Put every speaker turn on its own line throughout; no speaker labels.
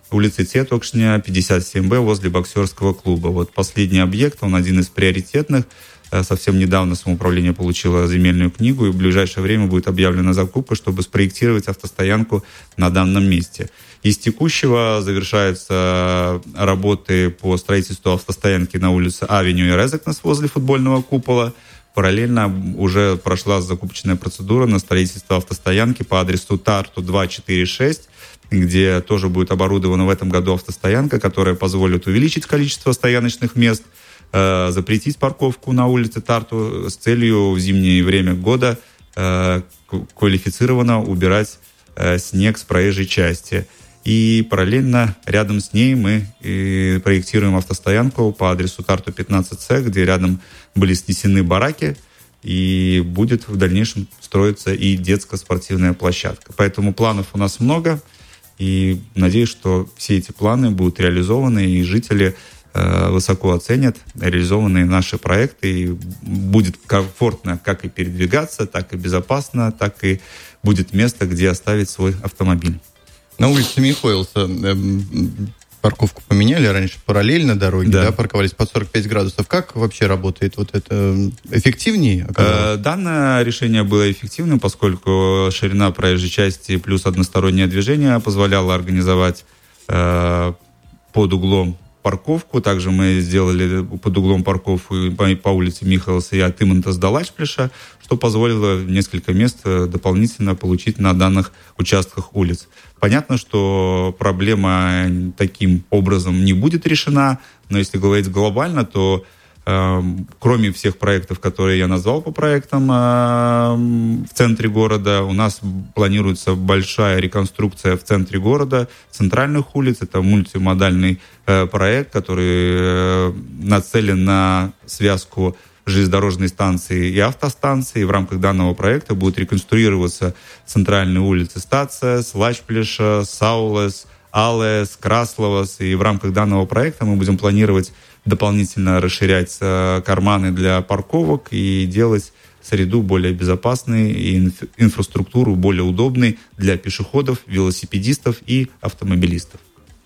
улицы Тетокшня, 57Б, возле боксерского клуба. Вот последний объект, он один из приоритетных. Совсем недавно самоуправление получило земельную книгу, и в ближайшее время будет объявлена закупка, чтобы спроектировать автостоянку на данном месте. Из текущего завершаются работы по строительству автостоянки на улице Авеню и Резекнес возле футбольного купола. Параллельно уже прошла закупочная процедура на строительство автостоянки по адресу Тарту 246, где тоже будет оборудована в этом году автостоянка, которая позволит увеличить количество стояночных мест, запретить парковку на улице Тарту с целью в зимнее время года квалифицированно убирать снег с проезжей части. И параллельно рядом с ней мы проектируем автостоянку по адресу Тарту 15С, где рядом были снесены бараки, и будет в дальнейшем строиться и детско-спортивная площадка. Поэтому планов у нас много, и надеюсь, что все эти планы будут реализованы, и жители высоко оценят реализованные наши проекты, и будет комфортно как и передвигаться, так и безопасно, так и будет место, где оставить свой автомобиль.
На улице Михоэлса парковку поменяли, раньше параллельно дороги, да, парковались под 45 градусов. Как вообще работает вот это? Эффективнее оказалось?
Данное решение было эффективным, поскольку ширина проезжей части плюс одностороннее движение позволяло организовать под углом парковку. Также мы сделали под углом парковку по улице Михоэлса и от Имантас до Лачплеша, что позволило несколько мест дополнительно получить на данных участках улиц. Понятно, что проблема таким образом не будет решена, но если говорить глобально, то кроме всех проектов, которые я назвал по проектам в центре города, у нас планируется большая реконструкция в центре города, центральных улиц. Это мультимодальный проект, который нацелен на связку железнодорожной станции и автостанции. В рамках данного проекта будут реконструироваться центральные улицы Стацес, Лачплеша, Саулес, Алес, Красловас. И в рамках данного проекта мы будем планировать дополнительно расширять карманы для парковок и делать среду более безопасной и инфраструктуру более удобной для пешеходов, велосипедистов и автомобилистов.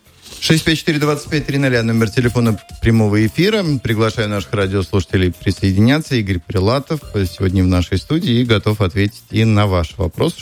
654-25-00, номер телефона прямого эфира. Приглашаю наших радиослушателей присоединяться. Игорь Прилатов сегодня в нашей студии и готов ответить и на ваш вопрос.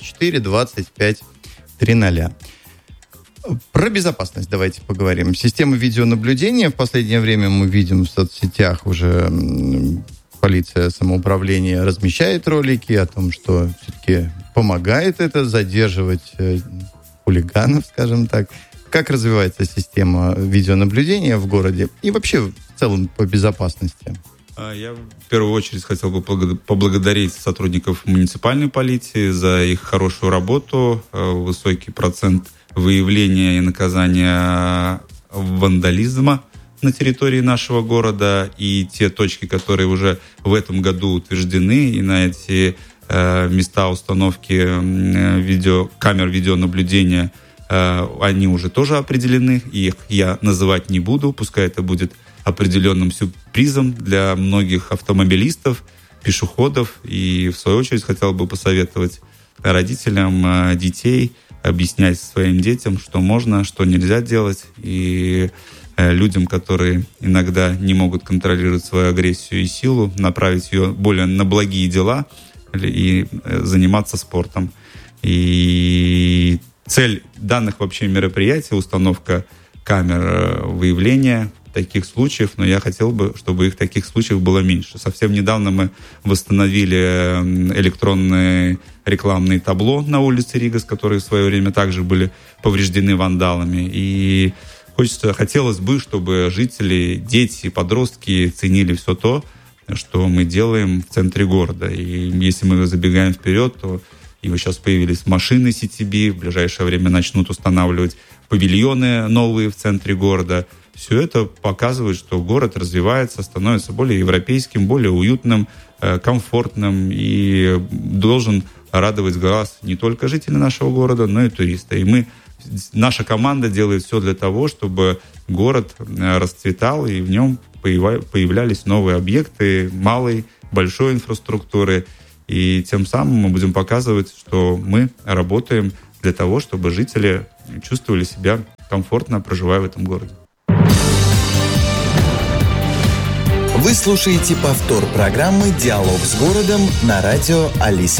654-25-00. Про безопасность давайте поговорим. Система видеонаблюдения. В последнее время мы видим в соцсетях уже полиция самоуправления размещает ролики о том, что все-таки помогает это задерживать хулиганов, скажем так. Как развивается система видеонаблюдения в городе и вообще в целом по безопасности?
Я в первую очередь хотел бы поблагодарить сотрудников муниципальной полиции за их хорошую работу, высокий процент выявления и наказания вандализма на территории нашего города, и те точки, которые уже в этом году утверждены, и на эти места установки камер видеонаблюдения они уже тоже определены, их я называть не буду, пускай это будет определенным сюрпризом для многих автомобилистов, пешеходов, и в свою очередь хотел бы посоветовать родителям детей объяснять своим детям, что можно, что нельзя делать, и людям, которые иногда не могут контролировать свою агрессию и силу, направить ее более на благие дела и заниматься спортом. И цель данных вообще мероприятий — установка камер выявления таких случаев, но я хотел бы, чтобы их таких случаев было меньше. Совсем недавно мы восстановили электронные рекламные табло на улице Ригас, которые в свое время также были повреждены вандалами. И хотелось бы, чтобы жители, дети, подростки ценили все то, что мы делаем в центре города. И если мы забегаем вперед, то и вот сейчас появились машины CTB, в ближайшее время начнут устанавливать павильоны новые в центре города. Все это показывает, что город развивается, становится более европейским, более уютным, комфортным и должен радовать глаз не только жителей нашего города, но и туристов. И наша команда делает все для того, чтобы город расцветал, и в нем появлялись новые объекты малой, большой инфраструктуры. И тем самым мы будем показывать, что мы работаем для того, чтобы жители чувствовали себя комфортно, проживая в этом городе.
Вы слушаете повтор программы «Диалог с городом» на радио Алиса+.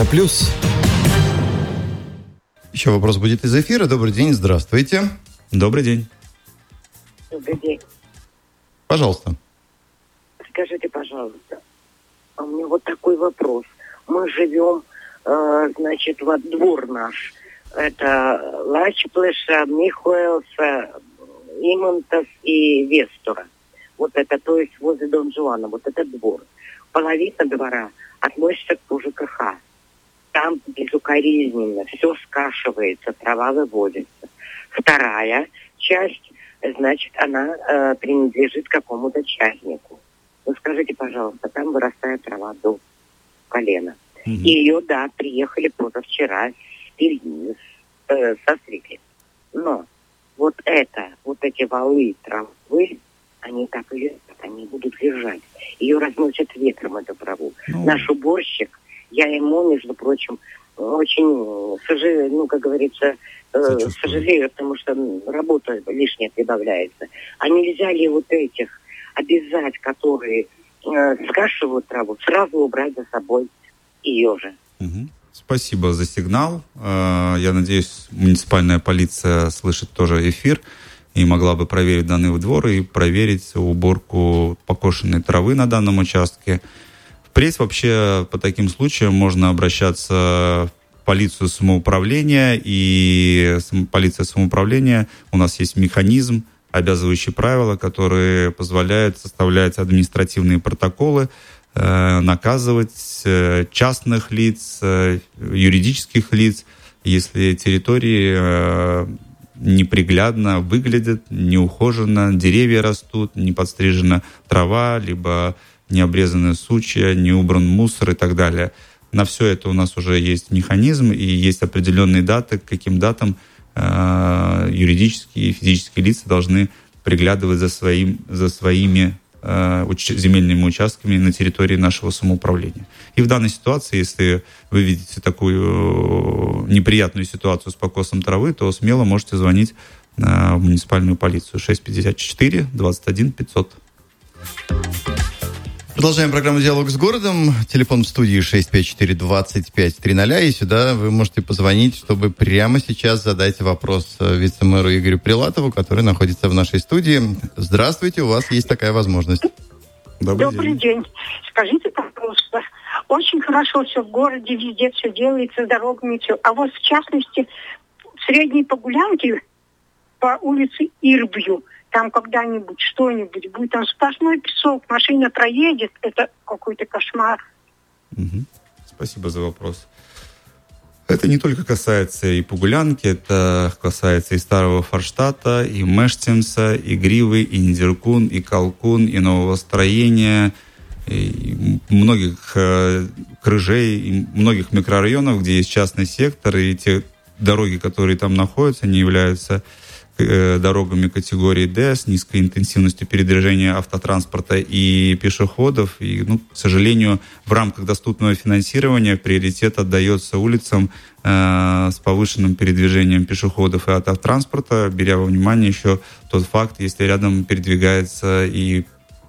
Еще вопрос будет из эфира. Добрый день, здравствуйте.
Добрый день.
Добрый день.
Пожалуйста.
Скажите, пожалуйста, у меня вот такой вопрос. Мы живем, значит, вот двор наш. Это Лачплеша, Михуэлса, Имонтов и Вестура. Вот это, то есть возле Дон Жуана, вот этот двор. Половина двора относится к ЖКХ. Там безукоризненно все скашивается, трава выводится. Вторая часть, значит, она принадлежит какому-то частнику. Ну, скажите, пожалуйста, там вырастает трава до колена. И ее, да, приехали позавчера состригли. Но вот эти валы травы, они так и лежат, они будут лежать. Ее разносят ветром, эту траву. Наш уборщик, я ему, между прочим, очень сожалею, как говорится, сожалею, потому что работа лишняя прибавляется. А нельзя ли вот этих обязать, которые скашивают траву, сразу убрать за собой ее же?
Спасибо за сигнал. Я надеюсь, муниципальная полиция слышит тоже эфир и могла бы проверить данный двор и проверить уборку покошенной травы на данном участке. Впредь вообще по таким случаям можно обращаться в полицию самоуправления. И полиция самоуправления, у нас есть механизм, обязывающие правила, которые позволяют составлять административные протоколы, наказывать частных лиц, юридических лиц, если территории неприглядно выглядят, неухоженно, деревья растут, не подстрижена трава, либо не обрезаны сучья, не убран мусор и так далее. На все это у нас уже есть механизм и есть определенные даты, к каким датам юридические и физические лица должны приглядывать за своими земельными участками на территории нашего самоуправления. И в данной ситуации, если вы видите такую неприятную ситуацию с покосом травы, то смело можете звонить в муниципальную полицию 654 21 500.
Продолжаем программу «Диалог с городом». Телефон в студии 654-25-00. И сюда вы можете позвонить, чтобы прямо сейчас задать вопрос вице-мэру Игорю Прилатову, который находится в нашей студии. Здравствуйте, у вас есть такая возможность.
Добрый день. Скажите, пожалуйста, очень хорошо все в городе, везде все делается, с дорогами все. А вот в частности, в средней Погулянке по улице Ирбью, там когда-нибудь что-нибудь будет, там сплошной песок, машина проедет, это какой-то кошмар.
Спасибо за вопрос. Это не только касается и Погулянки, это касается и Старого Форштадта, и Мештемса, и Гривы, и Ниндеркун, и Калкун, и Нового Строения, и многих крыжей, и многих микрорайонов, где есть частный сектор, и те дороги, которые там находятся, они являются дорогами категории D с низкой интенсивностью передвижения автотранспорта и пешеходов. И, к сожалению, в рамках доступного финансирования приоритет отдается улицам с повышенным передвижением пешеходов и автотранспорта, беря во внимание еще тот факт, если рядом передвигается и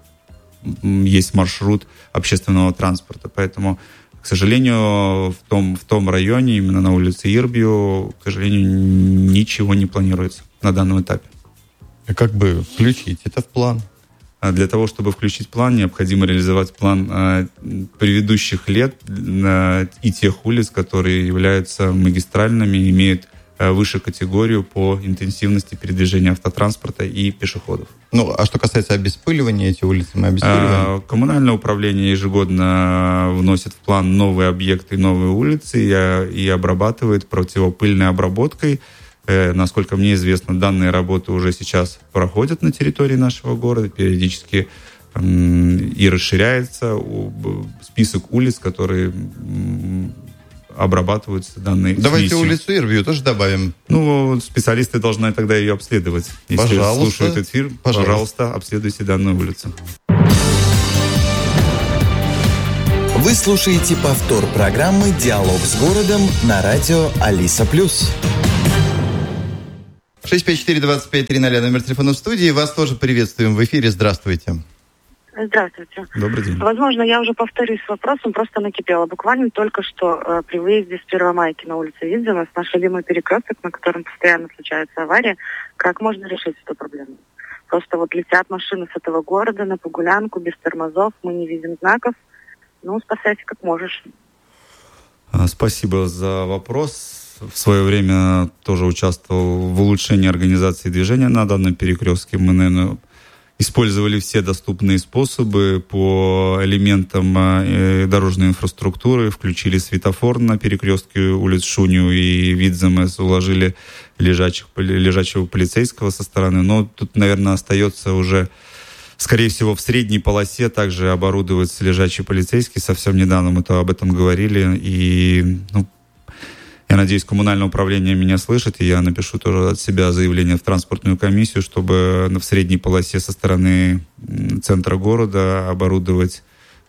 есть маршрут общественного транспорта. Поэтому, к сожалению, в том районе, именно на улице Ирбью, к сожалению, ничего не планируется на данном этапе.
А как бы включить это в план?
Для того, чтобы включить план, необходимо реализовать план предыдущих лет и тех улиц, которые являются магистральными, имеют выше категорию по интенсивности передвижения автотранспорта и пешеходов.
А что касается обеспыливания, эти улицы мы обеспыливаем?
Коммунальное управление ежегодно вносит в план новые объекты, новые улицы и обрабатывает противопыльной обработкой. Насколько мне известно, данные работы уже сейчас проходят на территории нашего города. Периодически и расширяется список улиц, которые обрабатываются данные.
Давайте улицу Ирбью тоже добавим.
Специалисты должны тогда ее обследовать. Если слушают эфир, пожалуйста, обследуйте данную улицу.
Вы слушаете повтор программы «Диалог с городом» на радио Алиса+.
654-2530, номер телефона в студии. Вас тоже приветствуем в эфире. Здравствуйте.
Здравствуйте.
Добрый день.
Возможно, я уже повторюсь с вопросом, просто накипела. Буквально только что при выезде с Первомайки на улице Видзема, с наш любимый перекресток, на котором постоянно случается авария, как можно решить эту проблему? Просто вот летят машины с этого города на Погулянку без тормозов, мы не видим знаков. Ну, спасайся как можешь.
Спасибо за вопрос. В свое время тоже участвовал в улучшении организации движения на данном перекрестке. Мы, наверное, использовали все доступные способы по элементам дорожной инфраструктуры, включили светофор на перекрестке улиц Шуню и Видземес, уложили лежачего полицейского со стороны. Но тут, наверное, остается уже, скорее всего, в средней полосе также оборудоваться лежачий полицейский. Совсем недавно мы об этом говорили. И, я надеюсь, коммунальное управление меня слышит, и я напишу тоже от себя заявление в транспортную комиссию, чтобы в средней полосе со стороны центра города оборудовать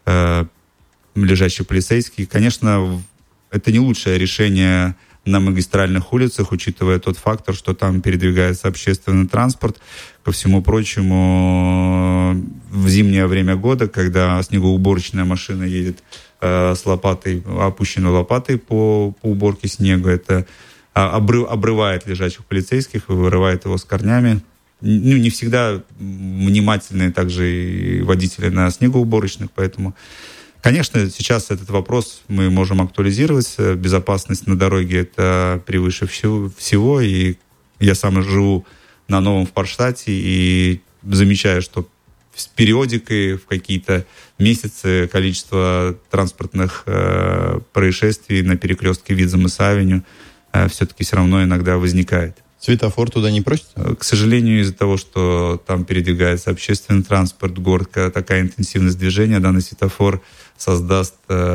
лежачий полицейский. Конечно, это не лучшее решение на магистральных улицах, учитывая тот фактор, что там передвигается общественный транспорт. Ко всему прочему, в зимнее время года, когда снегоуборочная машина едет с лопатой, опущенной лопатой по уборке снега, это обрывает лежачих полицейских и вырывает его с корнями. Не всегда внимательные также и водители на снегоуборочных, поэтому, конечно, сейчас этот вопрос мы можем актуализировать. Безопасность на дороге – это превыше всего, и я сам живу на Новом Форштадте и замечаю, что с периодикой в какие-то месяцы количество транспортных происшествий на перекрестке Видземес-авеню все-таки все равно иногда возникает.
Светофор туда не просится?
К сожалению, из-за того, что там передвигается общественный транспорт, город, такая интенсивность движения, данный светофор создаст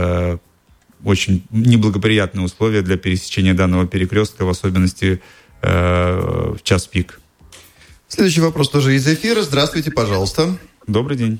очень неблагоприятные условия для пересечения данного перекрестка, в особенности в час пик.
Следующий вопрос тоже из эфира. Здравствуйте, пожалуйста.
Добрый день.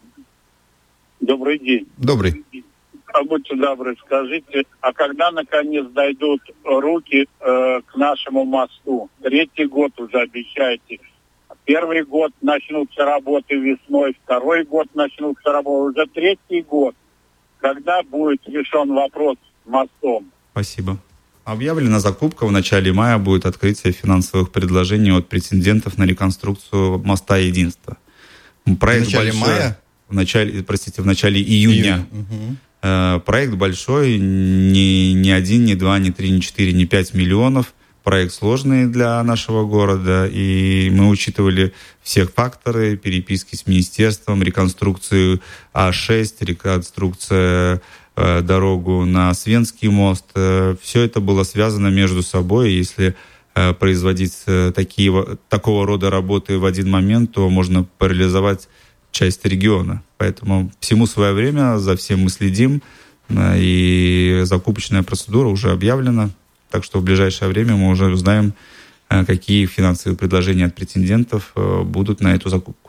Добрый день.
Добрый.
Будьте добры, скажите, а когда, наконец, дойдут руки к нашему мосту? 3-й год уже обещаете. 1-й год начнутся работы весной, 2-й год начнутся работы, уже 3-й год. Когда будет решен вопрос с мостом?
Спасибо. Объявлена закупка. В начале мая будет открытие финансовых предложений от претендентов на реконструкцию моста «Единство». Проект
в начале
большой,
мая?
в начале июня.
Угу.
Проект большой, не 1, не 2, не 3, не 4, не 5 миллионов. Проект сложный для нашего города, и мы учитывали все факторы, переписки с министерством, реконструкцию А6, реконструкция дорогу на Свенский мост. Все это было связано между собой. Если производить такого рода работы в один момент, то можно парализовать часть региона. Поэтому всему свое время, за всем мы следим, и закупочная процедура уже объявлена. Так что в ближайшее время мы уже узнаем, какие финансовые предложения от претендентов будут на эту закупку.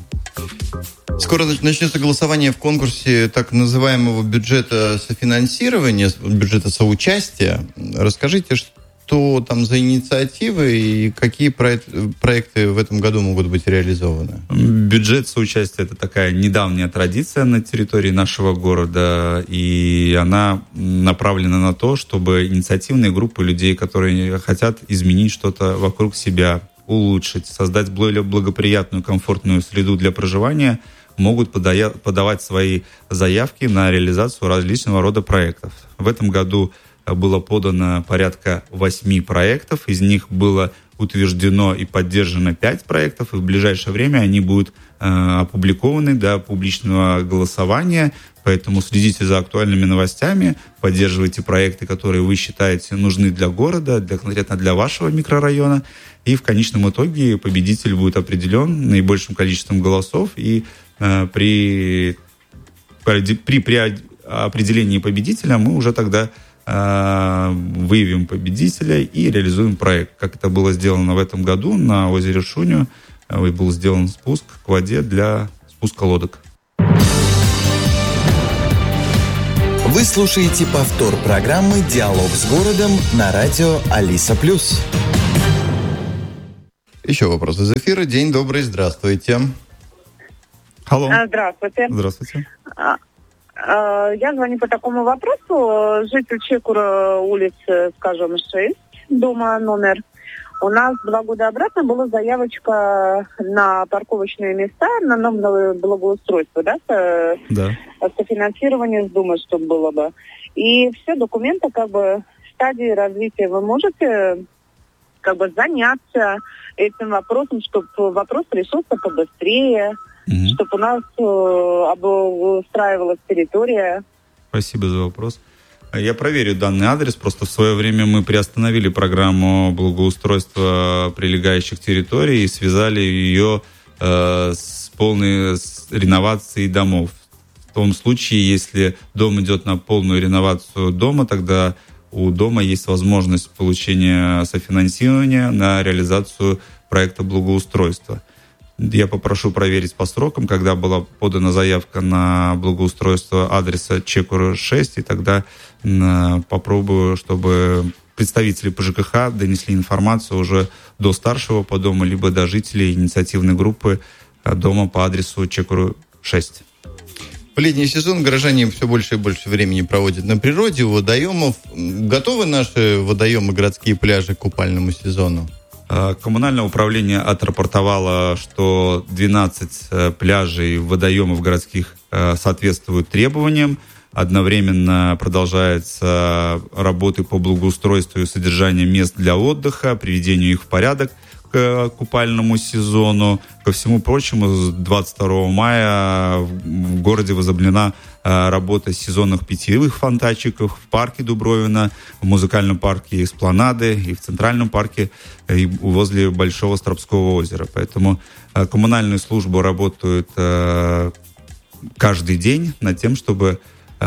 Скоро начнется голосование в конкурсе так называемого бюджета софинансирования, бюджета соучастия. Расскажите, что там за инициативы и какие проекты в этом году могут быть реализованы?
Бюджет соучастия – это такая недавняя традиция на территории нашего города, и она направлена на то, чтобы инициативные группы людей, которые хотят изменить что-то вокруг себя, улучшить, создать более благоприятную, комфортную среду для проживания, могут подавать свои заявки на реализацию различного рода проектов. В этом году было подано порядка 8 проектов, из них было утверждено и поддержано 5 проектов, и в ближайшее время они будут опубликованы для публичного голосования, поэтому следите за актуальными новостями, поддерживайте проекты, которые вы считаете нужны для города, конкретно для вашего микрорайона, и в конечном итоге победитель будет определен наибольшим количеством голосов, и при определении победителя мы уже тогда выявим победителя и реализуем проект. Как это было сделано в этом году на озере Шуню, был сделан спуск к воде для спуска лодок.
Вы слушаете повтор программы «Диалог с городом» на радио Алиса+.
Еще вопрос из эфира. День добрый, здравствуйте.
Алло.
Здравствуйте.
Здравствуйте.
Я звоню по такому вопросу. Житель Чекура, улицы, скажем, 6, дома номер. У нас 2 года обратно была заявочка на парковочные места, на новое благоустройство, да? Софинансирование с Думы, чтобы было бы. И все документы, в стадии развития. Вы можете, заняться этим вопросом, чтобы вопрос решился побыстрее, чтобы у нас обустраивалась территория.
Спасибо за вопрос. Я проверю данный адрес. Просто в свое время мы приостановили программу благоустройства прилегающих территорий и связали ее с полной реновацией домов. В том случае, если дом идет на полную реновацию дома, тогда у дома есть возможность получения софинансирования на реализацию проекта благоустройства. Я попрошу проверить по срокам, когда была подана заявка на благоустройство адреса Чекура 6, и тогда попробую, чтобы представители по ЖКХ донесли информацию уже до старшего по дому, либо до жителей инициативной группы дома по адресу Чекура 6.
В летний сезон горожане все больше и больше времени проводят на природе, у водоемов. Готовы наши водоемы, городские пляжи к купальному сезону?
Коммунальное управление отрапортовало, что 12 пляжей, водоемов городских соответствуют требованиям. Одновременно продолжаются работы по благоустройству и содержанию мест для отдыха, приведению их в порядок к купальному сезону. Ко всему прочему, с 22 мая в городе возобновлена работа сезонных питьевых фонтанчиков в парке Дубровина, в музыкальном парке Эспланады и в центральном парке и возле Большого Стропского озера. Поэтому коммунальные службы работают каждый день над тем, чтобы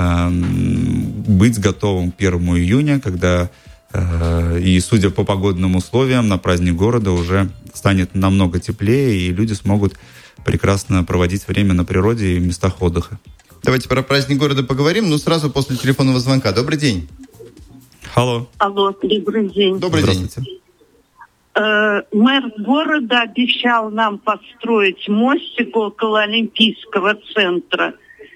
быть готовым к 1 июня, когда и, судя по погодным условиям, на праздник города уже станет намного теплее, и люди смогут прекрасно проводить время на природе и в местах отдыха.
Давайте про праздник города поговорим, но сразу после телефонного звонка. Добрый день.
Алло.
Алло, добрый день.
Добрый день.
Мэр города обещал нам построить мостик около Олимпийского центра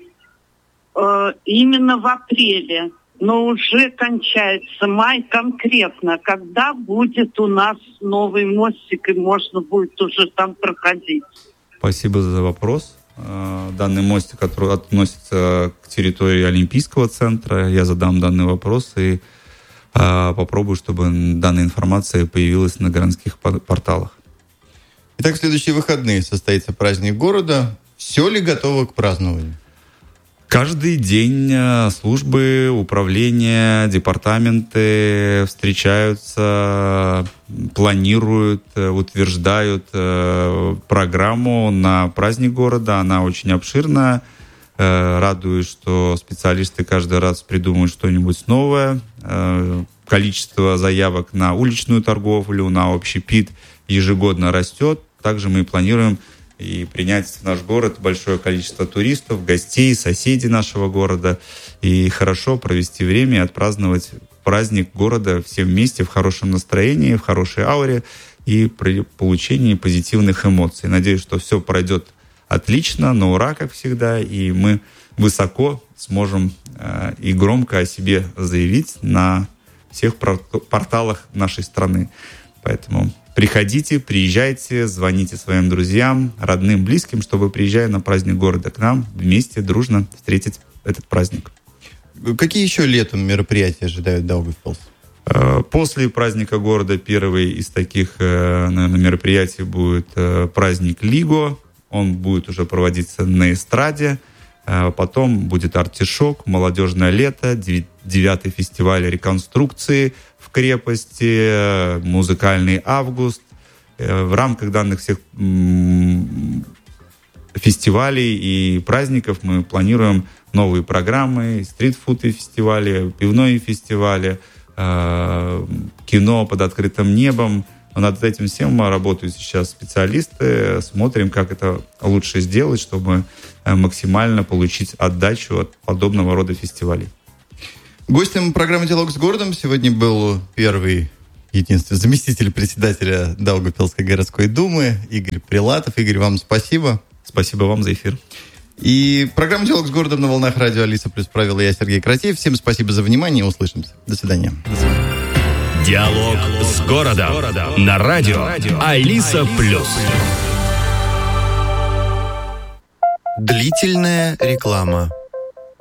именно в апреле. Но уже кончается май конкретно. Когда будет у нас новый мостик, и можно будет уже там проходить?
Спасибо за вопрос. Данный мостик, который относится к территории Олимпийского центра, я задам данный вопрос и попробую, чтобы данная информация появилась на городских порталах.
Итак, в следующие выходные состоится праздник города. Все ли готово к празднованию?
Каждый день службы, управления, департаменты встречаются, планируют, утверждают программу на праздник города. Она очень обширная. Радует, что специалисты каждый раз придумывают что-нибудь новое. Количество заявок на уличную торговлю, на общепит ежегодно растет. Также мы планируем и принять в наш город большое количество туристов, гостей, соседей нашего города. И хорошо провести время и отпраздновать праздник города все вместе в хорошем настроении, в хорошей ауре и при получении позитивных эмоций. Надеюсь, что все пройдет отлично, на ура, как всегда, и мы высоко сможем и громко о себе заявить на всех порталах нашей страны. Поэтому приходите, приезжайте, звоните своим друзьям, родным, близким, чтобы, приезжая на праздник города к нам, вместе, дружно встретить этот праздник.
Какие еще летом мероприятия ожидают Даугавпилс?
После праздника города первый из таких, наверное, мероприятий будет праздник Лиго. Он будет уже проводиться на эстраде. Потом будет артишок, молодежное лето, 9-й фестиваль реконструкции в крепости, музыкальный август. В рамках данных всех фестивалей и праздников мы планируем новые программы, стритфуд-фестивали, пивные фестивали, кино под открытым небом. Над этим всем работают сейчас специалисты. Смотрим, как это лучше сделать, чтобы максимально получить отдачу от подобного рода фестивалей.
Гостем программы «Диалог с городом» сегодня был первый единственный заместитель председателя Даугавпилской городской думы Игорь Прилатов. Игорь, вам спасибо.
Спасибо вам за эфир.
И программа «Диалог с городом» на волнах радио «Алиса плюс правила». Я Сергей Кратеев. Всем спасибо за внимание. Услышимся. До свидания.
«Диалог с городом» на радио «Алиса плюс».
Длительная реклама.